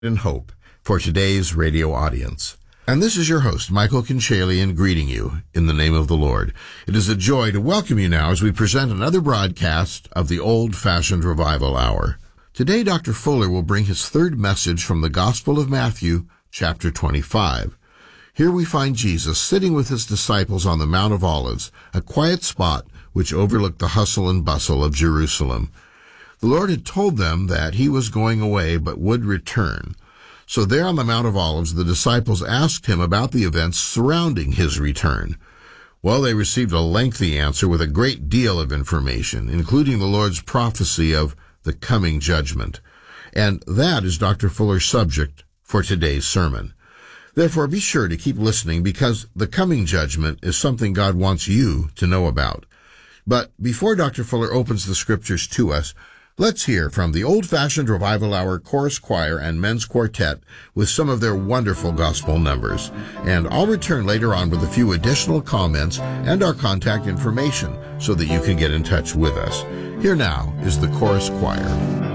and hope for today's radio audience. And this is your host, Michael Conchalian, greeting you in the name of the Lord. It is a joy to welcome you now as we present another broadcast of the Old-Fashioned Revival Hour. Today, Dr. Fuller will bring his third message from the Gospel of Matthew, chapter 25. Here we find Jesus sitting with his disciples on the Mount of Olives, a quiet spot which overlooked the hustle and bustle of Jerusalem. The Lord had told them that he was going away but would return. So there on the Mount of Olives, the disciples asked him about the events surrounding his return. Well, they received a lengthy answer with a great deal of information, including the Lord's prophecy of the coming judgment. And that is Dr. Fuller's subject for today's sermon. Therefore, be sure to keep listening because the coming judgment is something God wants you to know about. But before Dr. Fuller opens the scriptures to us, let's hear from the Old-Fashioned Revival Hour Chorus Choir and Men's Quartet with some of their wonderful gospel numbers. And I'll return later on with a few additional comments and our contact information so that you can get in touch with us. Here now is the Chorus Choir.